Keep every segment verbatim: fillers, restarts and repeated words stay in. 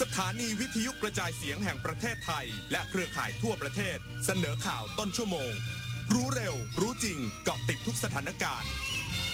สถานีวิทยุกระจายเสียงแห่งประเทศไทยและเครือข่ายทั่วประเทศเสนอข่าวต้นชั่วโมงรู้เร็วรู้จริงเกาะติดทุกสถานการณ์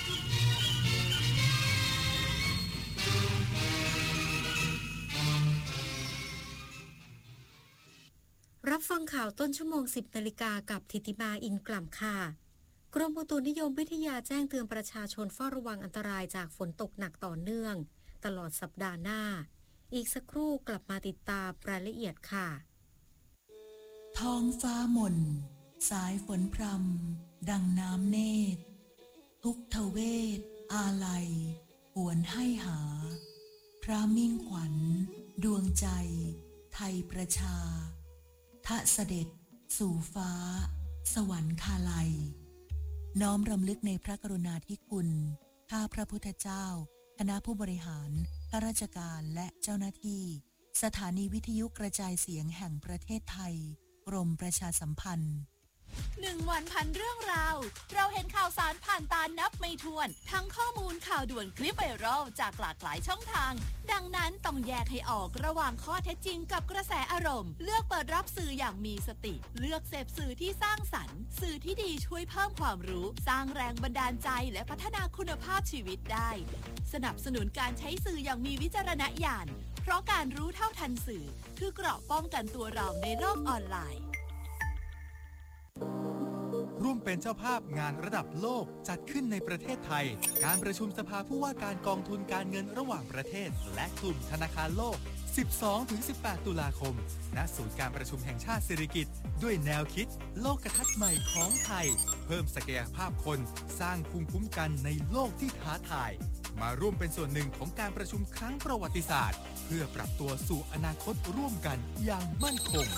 รับฟังข่าวต้นชั่วโมงสิบนาฬิกากับธิติมาอินกล่ำค่ะกรมอุตุนิยมวิทยาแจ้งเตือนประชาชนเฝ้าระวังอันตรายจากฝนตกหนักต่อเนื่องตลอดสัปดาห์หน้าอีกสักครู่กลับมาติดตามรายละเอียดค่ะท้องฟ้าหม่นสายฝนพรำดังน้ำเนตรทุกทเวทอาลัยหวนให้หาพระมิ่งขวัญดวงใจไทยประชาทะเสด็จสู่ฟ้าสวรรคาลัยน้อมรำลึกในพระกรุณาธิคุณข้าพระพุทธเจ้าคณะผู้บริหารข้าราชการและเจ้าหน้าที่สถานีวิทยุกระจายเสียงแห่งประเทศไทยกรมประชาสัมพันธ์หนึ่งวันพันเรื่องราวเราเห็นข่าวสารผ่านตานับไม่ถ้วนทั้งข้อมูลข่าวด่วนคลิปไวรัลจากหลากหลายช่องทางดังนั้นต้องแยกให้ออกระหว่างข้อเท็จจริงกับกระแสอารมณ์เลือกเปิดรับสื่ออย่างมีสติเลือกเสพสื่อที่สร้างสรรค์สื่อที่ดีช่วยเพิ่มความรู้สร้างแรงบันดาลใจและพัฒนาคุณภาพชีวิตได้สนับสนุนการใช้สื่ออย่างมีวิจารณญาณเพราะการรู้เท่าทันสื่อคือเกราะป้องกันตัวเราในโลกออนไลน์ร่วมเป็นเจ้าภาพงานระดับโลกจัดขึ้นในประเทศไทยการประชุมสภาผู้ว่าการกองทุนการเงินระหว่างประเทศและกลุ่มธนาคารโลก สิบสองถึงสิบแปด ตุลาคมณศูนย์การประชุมแห่งชาติสิริกิติ์ด้วยแนวคิดโลกทัศน์ใหม่ของไทยเพิ่มศักยภาพคนสร้างภูมิคุ้มกันในโลกที่ท้าทายมาร่วมเป็นส่วนหนึ่งของการประชุมครั้งประวัติศาสตร์เพื่อปรับตัวสู่อนาคตร่วมกันอย่างมั่นคง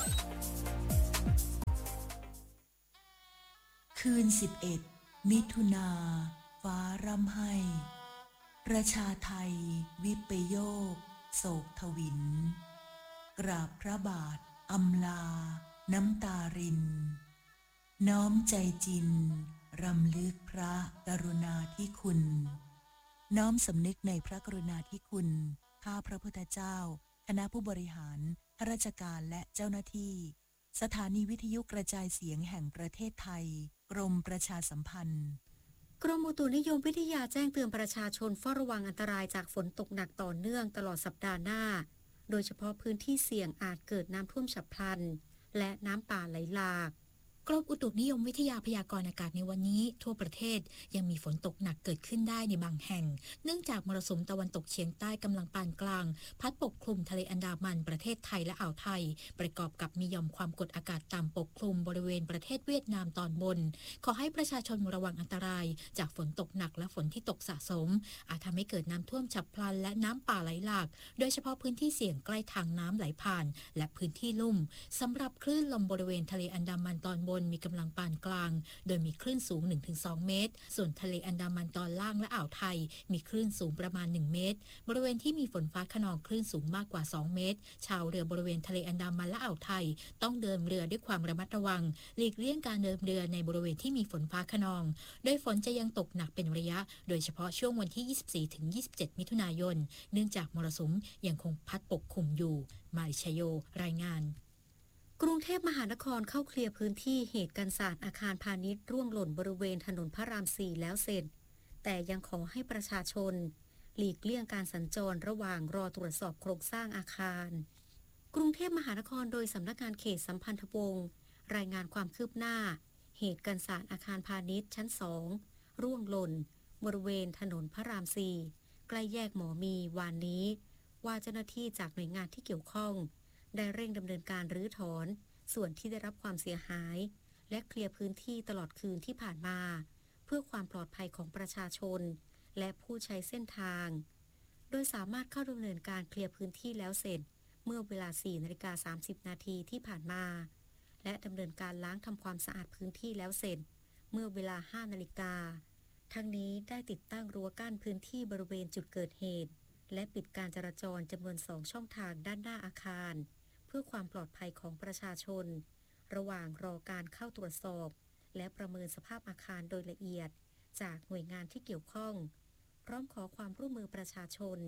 คืนสิบเอ็ดมิถุนาฟ้าร่ำไห้ประชาไทยวิปโยคโศกทวินกราบพระบาทอำลาน้ำตารินน้อมใจจินรำลึกพระกรุณาธิคุณน้อมสำนึกในพระกรุณาธิคุณข้าพระพุทธเจ้าคณะผู้บริหารข้าราชการและเจ้าหน้าที่สถานีวิทยุกระจายเสียงแห่งประเทศไทยกรมประชาสัมพันธ์กรมอุตุนิยมวิทยาแจ้งเตือนประชาชนเฝ้าระวังอันตรายจากฝนตกหนักต่อเนื่องตลอดสัปดาห์หน้าโดยเฉพาะพื้นที่เสี่ยงอาจเกิดน้ำท่วมฉับพลันและน้ำป่าไหลหลากกรมอุตุนิยมวิทยาพยากรณ์อากาศในวันนี้ทั่วประเทศยังมีฝนตกหนักเกิดขึ้นได้ในบางแห่งเนื่องจากมรสุมตะวันตกเฉียงใต้กำลังปานกลางพัดปกคลุมทะเลอันดามันประเทศไทยและอ่าวไทยประกอบกับมีหย่อมความกดอากาศต่ำปกคลุมบริเวณประเทศเวียดนามตอนบนขอให้ประชาชนระวังอันตรายจากฝนตกหนักและฝนที่ตกสะสมอาจทำให้เกิดน้ำท่วมฉับพลันและน้ำป่าไหลหลากโดยเฉพาะพื้นที่เสี่ยงใกล้ทางน้ำไหลผ่านและพื้นที่ลุ่มสำหรับคลื่นลมบริเวณทะเลอันดามันตอนบนมีกำลังปานกลางโดยมีคลื่นสูง หนึ่งถึงสอง เมตรส่วนทะเลอันดามันตอนล่างและอ่าวไทยมีคลื่นสูงประมาณหนึ่งเมตรบริเวณที่มีฝนฟ้าคะนองคลื่นสูงมากกว่าสองเมตรชาวเรือบริเวณทะเลอันดามันและอ่าวไทยต้องเดินเรือด้วยความระมัดระวังหลีกเลี่ยงการเดินเรือในบริเวณที่มีฝนฟ้าคะนองโดยฝนจะยังตกหนักเป็นระยะโดยเฉพาะช่วงวันที่ยี่สิบสี่ถึงยี่สิบเจ็ดมิถุนายนเนื่องจากมรสุมยังคงพัดปกคลุมอยู่มาริชโยรายงานกรุงเทพมหานครเข้าเคลียร์พื้นที่เหตุการณ์ศาสตร์อาคารพาณิชย์ร่วงหล่นบริเวณถนนพระรามสี่แล้วเสร็จแต่ยังขอให้ประชาชนหลีกเลี่ยงการสัญจรระหว่างรอตรวจสอบโครงสร้างอาคารกรุงเทพมหานครโดยสำนักงานเขตสัมพันธวงศ์รายงานความคืบหน้าเหตุการณ์ศาสตร์อาคารพาณิชย์ชั้นสองร่วงหล่นบริเวณถนนพระรามสี่ใกล้แยกหมอมีวานนี้ว่าเจ้าหน้าที่จากหน่วยงานที่เกี่ยวข้องได้เร่งดำเนินการรื้อถอนส่วนที่ได้รับความเสียหายและเคลียร์พื้นที่ตลอดคืนที่ผ่านมาเพื่อความปลอดภัยของประชาชนและผู้ใช้เส้นทางโดยสามารถเข้าดำเนินการเคลียร์พื้นที่แล้วเสร็จเมื่อเวลา สี่นาฬิกาสามสิบ นาทีที่ผ่านมาและดำเนินการล้างทำความสะอาดพื้นที่แล้วเสร็จเมื่อเวลา ห้านาฬิกาทั้งนี้ได้ติดตั้งรั้วกั้นพื้นที่บริเวณจุดเกิดเหตุและปิดการจราจรจำนวนสองช่องทางด้านหน้าอาคารเพื่อความปลอดภัยของประชาชนระหว่างรอการเข้าตรวจสอบและประเมินสภาพอาคารโดยละเอียดจากหน่วยงานที่เกี่ยวข้องพร้อมขอความร่วมมือประชาชน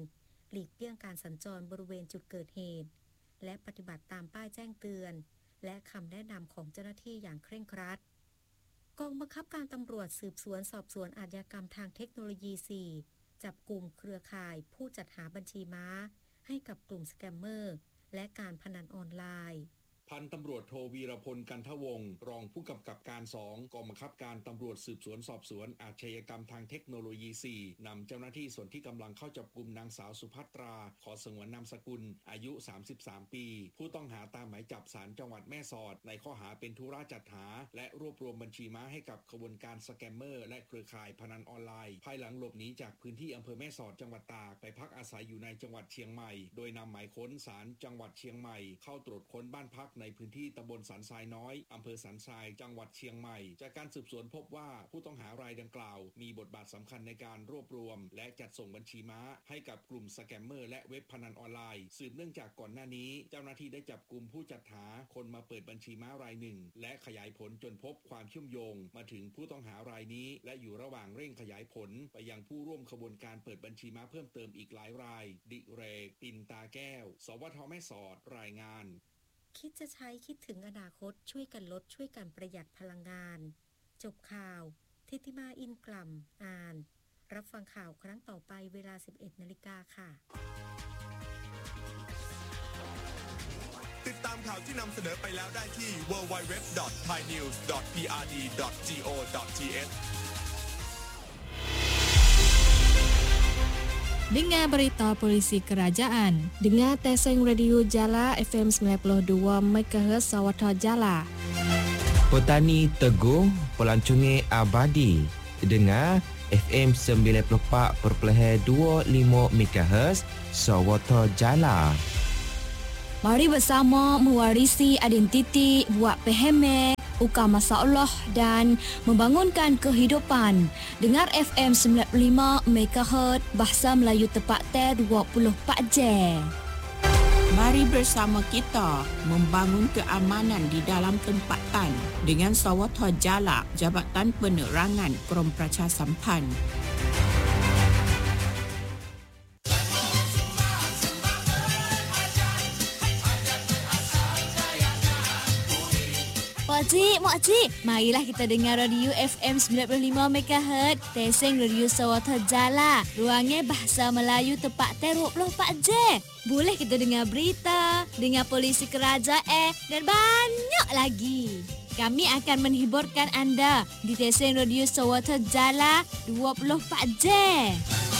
หลีกเลี่ยงการสัญจรบริเวณจุดเกิดเหตุและปฏิบัติตามป้ายแจ้งเตือนและคำแนะนำของเจ้าหน้าที่อย่างเคร่งครัดกองบังคับการตำรวจสืบสวนสอบสวนอาชญากรรมทางเทคโนโลยี สี่ จับกลุ่มเครือข่ายผู้จัดหาบัญชีม้าให้กับกลุ่มสแกมเมอร์และการพนันออนไลน์พันตำรวจโทวีรพลกันทวงศ์รองผู้กำกับการสองกองบังคับการตำรวจสืบสวนสอบสวนอาชญากรรมทางเทคโนโลยี สี่ นำเจ้าหน้าที่ส่วนที่กำลังเข้าจับกุมนางสาวสุภัตราขอสงวนนามสกุลอายุสามสิบสามปีผู้ต้องหาตามหมายจับศาลจังหวัดแม่สอดในข้อหาเป็นธุระจัดหาและรวบรวมบัญชีม้าให้กับขบวนการสแกมเมอร์และเครือข่ายพนันออนไลน์ภายหลังหลบหนีจากพื้นที่อำเภอแม่สอดจังหวัดตากไปพักอาศัยอยู่ในจังหวัดเชียงใหม่โดยนำหมายค้นศาลจังหวัดเชียงใหม่เข้าตรวจค้นบ้านพักในพื้นที่ตำบลสันทรายน้อยอำเภอสันทรายจังหวัดเชียงใหม่จากการสืบสวนพบว่าผู้ต้องหารายดังกล่าวมีบทบาทสำคัญในการรวบรวมและจัดส่งบัญชีม้าให้กับกลุ่มสแกมเมอร์และเว็บพนันออนไลน์สืบเนื่องจากก่อนหน้านี้เจ้าหน้าที่ได้จับกลุ่มผู้จัดหาคนมาเปิดบัญชีม้ารายหนึ่งและขยายผลจนพบความเชื่อมโยงมาถึงผู้ต้องหารายนี้และอยู่ระหว่างเร่งขยายผลไปยังผู้ร่วมขบวนการเปิดบัญชีม้าเพิ่มเติมอีกหลายรายดิเรกปินตาแก้วสวทแม่สอดรายงานคิดจะใช้คิดถึงอนาคตช่วยกันลดช่วยกันประหยัดพลังงานจบข่าวทิติมาอินกล่ำอ่านรับฟังข่าวครั้งต่อไปเวลา สิบเอ็ดนาฬิกา ค่ะติดตามข่าวที่นำเสนอไปแล้วได้ที่ ดับเบิลยู ดับเบิลยู ดับเบิลยู ดอท ไทยนิวส์ ดอท พี อาร์ ดี ดอท จี โอ ดอท ที เอช Dengar berita polisi kerajaan. Dengar Teseng Radio Jala F M sembilan puluh dua MHz Sawatha Jala. Petani Teguh, Pelancongan Abadi. Dengar F M sembilan puluh empat perpuluhan dua lima MHz Sawatha Jala. Mari bersama mewarisi identiti, buat peheme, ukar masalah dan membangunkan kehidupan. Dengar F M sembilan puluh lima MHz Bahasa Melayu Tepatnya dua puluh empat jam. Mari bersama kita membangun keamanan di dalam tempatan dengan Sawatha Jala, Jabatan Penerangan Krom Pracha Sampan. Makcik, makcik, marilah kita dengar radio F M sembilan puluh lima MHz Teseng Radio Sawatha Jala. Ruangnya Bahasa Melayu Tepatnya dua puluh empat jam. Boleh kita dengar berita, dengar polisi kerajaan dan banyak lagi. Kami akan menghiburkan anda di Teseng Radio Sawatha Jala dua puluh empat jam.